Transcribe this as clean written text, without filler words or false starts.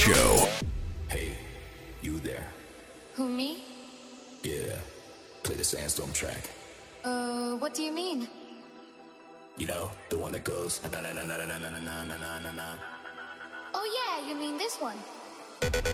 Show. Hey, you there? Who, me? Yeah, play the Sandstorm track. What do you mean? You know, the one that goes na na na na na na na na na na na. Oh yeah, you mean this one?